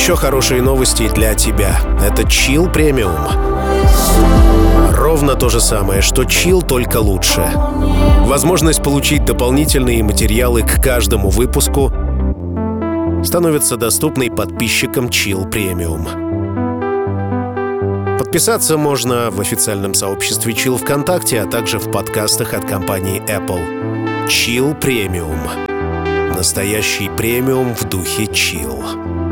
еще хорошие новости для тебя. Это Chill Premium. Ровно то же самое, что Chill, только лучше. Возможность получить дополнительные материалы к каждому выпуску становится доступной подписчикам Chill Premium. Подписаться можно в официальном сообществе Chill ВКонтакте, а также в подкастах от компании Apple. Chill Premium. Настоящий премиум в духе Chill.